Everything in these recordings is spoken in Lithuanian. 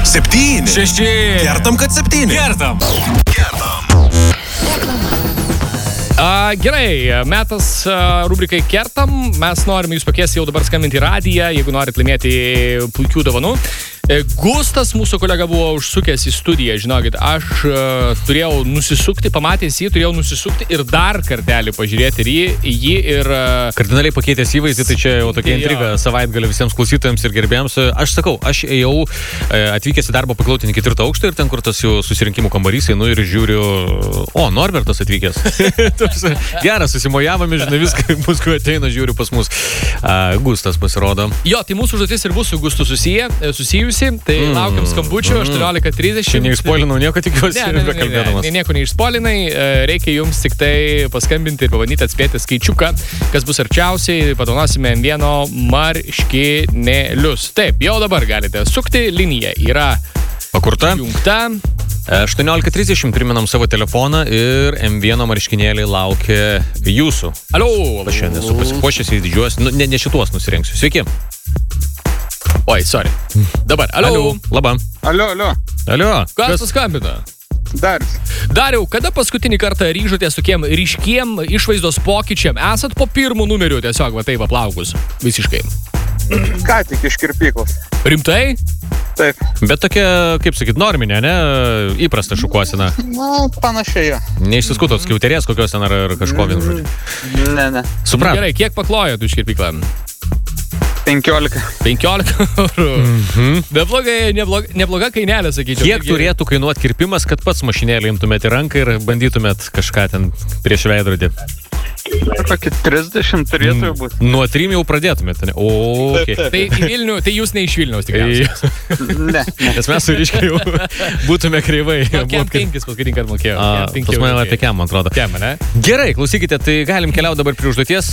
7. 6. Kertam, kad 7. Kertam. Gerai, metas rubrikai Kertam. Mes norime jūs pakviesti jau dabar skambinti į radiją, jeigu norit laimėti puikių dovanų. Gustas, mūsų kolega, buvo užsukęs į studiją. Žinokit, aš turėjau nusisukti, pamatęs jį, turėjau nusisukti ir dar kartelį pažiūrėti jį ir... Kardinaliai pakeitęs įvaizdį, tai čia jau tokia intriga savaitgalį visiems klausytojams ir gerbėjams. Aš sakau, aš ėjau atvykęs į darbą paklautinį 4 aukštą ir ten, kur tas jų susirinkimų kambarys, einu ir žiūriu, Norbertas atvykęs. Geras, susimojavome, žinai, viską, paskui ateina, žiūriu pas mus. Gustas pasirodo. Jo, tai mūsų užduotis ir bus su Gustu susijusi. Tai laukiam skambučių 18:30. Čia neišspolinau nieko, tikiuosi, bekalbėdamas. Nieko neišspolinai, reikia jums tik tai paskambinti ir pabandyti atspėti skaičiuką, kas bus arčiausiai, padovanosime M1 marškinėlius. Taip, jau dabar galite sukti, linija yra pakurta. Jungta. 18:30 priminam savo telefoną ir M1 marškinėliai laukia jūsų. Alio! Aš šiandien esu pasipuošęs į didžiuos, ne šituos nusirenksiu. Sveiki. Oi, sorry. Dabar, alio. Labą. Alio. Kas paskambina? Dariau, kada paskutinį kartą ryžotės tokiem ryškiem išvaizdos pokyčiam? Esat po pirmų numerių tiesiog, va taip aplaukus. Visiškai. Ką tik iš kirpyklos. Rimtai? Taip. Bet tokia, kaip sakyt, norminė, ne? Įprasta šukuosena. Panašiai jo. Neišsiskutot skiauterės kokios ten ar kažko vienu žodžiu. Ne. Suprat. Gerai, kiek paklojot už kirpyklą? 15. 15 eurų. Nebloga kainelė, sakyčiau. Kiek turėtų kainuoti kirpimas, kad pats mašinėlį imtumėt į ranką ir bandytumėt kažką ten prieš veidrodį? Kokį 30 turėtų būti. Nuo 3 jau pradėtumėt, ne? Okay. Tai į Vilnių, tai jūs ne iš Vilniaus tikriausiai. Ne. Nes mes su ryškiai jau būtume kreivai. Kem 5 paskutinį kartą mokėjau. Pas mane apie kem, man atrodo. Kem, ne? Gerai, klausykite, tai galim keliauti dabar prie užduoties.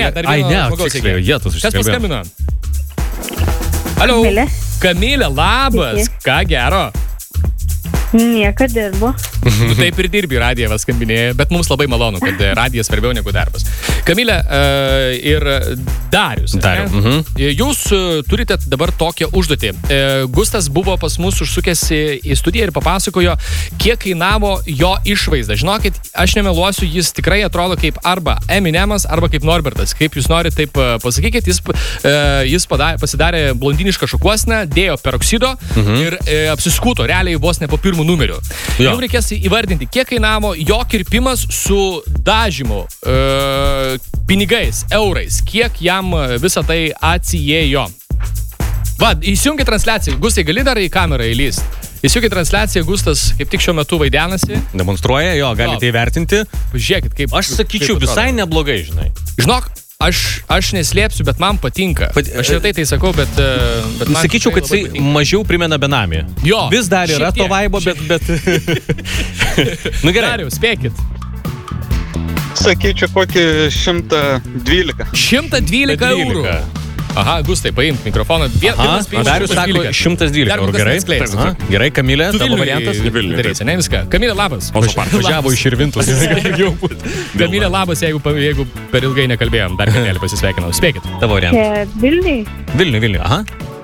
Kas paskambino? Alio. Kamilė, labas. Ką gero? Nieko dirbu. Tu taip ir dirbi, radiją skambinėja, bet mums labai malonu, kad radijas svarbiau negu darbas. Kamilė ir Darius. Jūs turite dabar tokią užduotį. Gustas buvo pas mus užsukęs į studiją ir papasakojo, kiek kainavo jo išvaizda. Žinokit, aš nemeluosiu, jis tikrai atrodo kaip arba Eminemas, arba kaip Norbertas. Kaip jūs norite, taip pasakykit, jis pasidarė blondinišką šukuoseną, dėjo peroksido ir apsiskuto realiai vos ne po pirmų numerių. Jums reikės įvardinti, kiek kainavo jo kirpimas su dažymu, pinigais, eurais, kiek jam visą tai atsijėjo. Va, įsijungi transliaciją. Gustai, gali dar į kamerą įlyst? Įsijungi transliaciją, Gustas kaip tik šiuo metu vaidenasi. Demonstruoja, jo, galite įvertinti. Pažiūrėkit, kaip... Aš sakyčiau, visai neblogai, žinai. Žinok, aš neslėpsiu, bet man patinka. Aš retai tai sakau, bet man... Sakyčiau, kad jisai mažiau primena benamį. Jo. Vis dar yra to vaibo, bet... Nu gerai. Dariau, spėkit. Sakyčiau, kokį 112. 112 eurų. Aha, Gustai, paimk mikrofoną. Darius sako 112 eurų. Gerai. Gerai, Kamilė, tavo variantas. Darys, ne viską. Kamilė, labas. Važiavo iš Širvintos. Kamilė, labas, jeigu per ilgai nekalbėjom. Dar kartelį pasisveikinau. Spėkit. Tavo variantas. Vilniui, aha.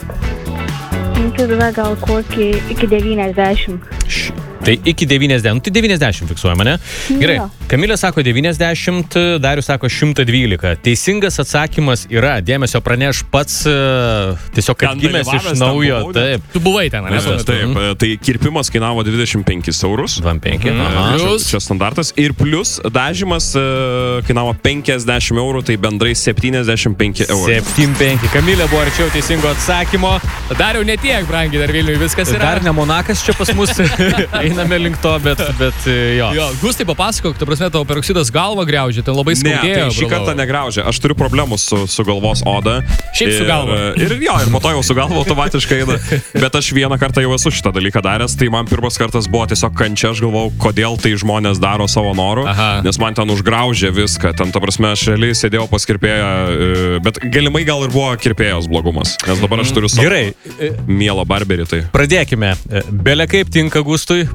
Tada gal kokį iki 90. Tai iki 90, tai 90 fiksuojama, ne? Gerai, Kamilė sako 90, Darius sako 112. Teisingas atsakymas yra, dėmesio praneš pats, tiesiog kad gimęs iš naujo. Taip. Tu buvai ten, ne? Taip, tai kirpimas kainavo 25 eurus. 25, čia standartas. Ir plus dažymas kainavo 50 eurų, tai bendrai 75 eurų. 75. Kamilė buvo arčiau teisingo atsakymo. Dariau, netiek brangiai dar Vilniui viskas yra. Dar ne Monakas čia pas mus. Einame link to, bet jo. Jo, Gustai, papasakok, ta prasme, tavo peroksidas galvą griaužė, ten labai skaudėjo. Ne, tai šį kartą negriaužė. Aš turiu problemų su galvos oda. Šiaip su galva. Ir po to jau su galva automatiškai eina. Bet aš vieną kartą jau esu šitą dalyką daręs, tai man pirmas kartas buvo tiesiog kančia, aš galvau, kodėl tai žmonės daro savo norų, nes man ten užgraužė viską. Ten, ta prasme, aš realiai sėdėjau pas kirpėją, bet galimai gal ir buvo kirpėjos blogumas, nes dabar aš turiu savo mielą barberį. Tai. Pradėkime. Bele kaip tinka Gustui.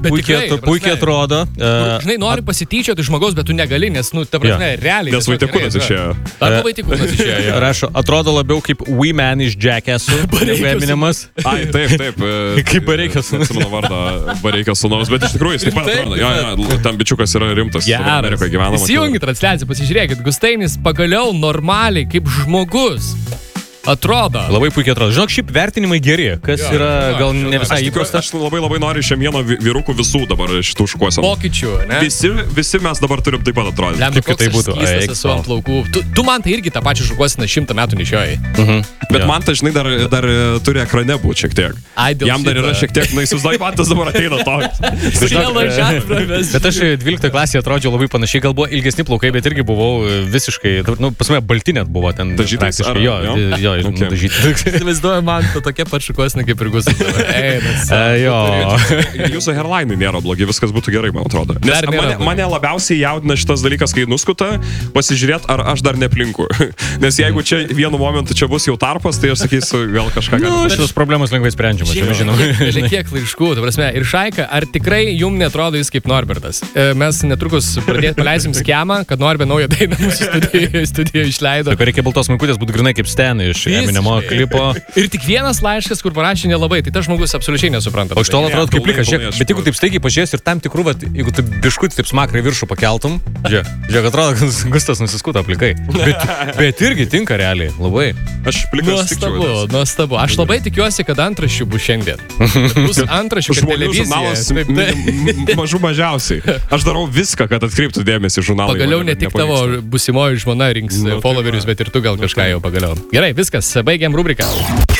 puikiai atrodo. Žinai, nori pasityčioti žmogaus, bet tu negali, nes, nu, ta prasme, realiai. Nes Vaitekūnas išėjo. Arba Vaitekūnas išėjo. Rašo, atrodo labiau kaip We Man iš Jackass'ų. Eminimas. Ai, taip. Kaip Bareikės sūnus. Atsimenu vardą Bareikės sūnus, bet iš tikrųjų jis taip pat atrodo. Jo, tam bičiukas yra rimtas. Amerikoje gyvenama. Įsijungit transliaciją, pasižiūrėkit, Gustainis pagaliau normaliai, kaip žmogus. Atrodo. Labai puikiai atrodo. Žinok, šiaip vertinimai geri, kas yra gal ne visai įprasta. Aš labai noriu šiandieną vyrukų visų dabar šitų šukuosenų. Pokyčių, ne? Visi mes dabar turim taip pat atrodyti. Lemba, kaip tai būtų. Esu ant plaukų. Tu man tai irgi tą pačią šukuoseną 100 metų nešiojai. Bet man tai, žinai, dar turi ekrane būti šiek tiek. Jam dar yra šiek tiek, na, įsivaizduoju, man tas dabar ateina toks. Bet aš 12 klasėje atrodžiau labai panašiai, gal buvo ilgesni plaukai, bet irgi buvau visiškai, nu, pas mane balti net buvo ten. Dažytas. Jo, Įsivaizduoju, man tokia pat šukuosenė kaip ir Gustas. Jūsų hairline'ai nėra blogi, viskas būtų gerai, man atrodo. Nes mane labiausiai jaudina šitas dalykas, kai nuskuta, pasižiūrėt, ar aš dar neplinku. Nes jeigu čia vienu momentu čia bus jau tarpas, tai aš sakysiu, gal kažką gali. Šitos problemos lengvai sprendžiamas, žinau. Kiek laiškų, ta prasme, ir Šaika, ar tikrai jum netrodo jis kaip Norbertas? Mes netrukus paleisim skemą, kad Norbė naują dainą mūsų studijoje išleido. Reikia baltos maikutės būtų grinai kaip Stenai iš Eminemo klipo. Ir tik vienas laiškas, kur parašė nelabai, tai tas žmogus absoliučiai nesupranta. O iš to atrodo kaip plikas, bet jeigu taip staigiai pažiūrės ir tam tikrų, jeigu tu biškutį taip smakrai viršų pakeltum, žiūrėk, atrodo, kad Gustas nusiskuta plikai. Bet irgi tinka realiai, labai. Aš plikas tikčiau. Nuostabu. Aš labai tikiuosi, kad antraščių bus šiandien. Bus antraščių, kad televizija. Mažiausiai. Aš darau viską, kad atkreiptų dėmesį žurnalą. Pagaliau ne tik tavo busimoji žmona rinks followerius, bet ir tu gal kažką jau pagaliau. Gerai, viskas, baigiam rubriką.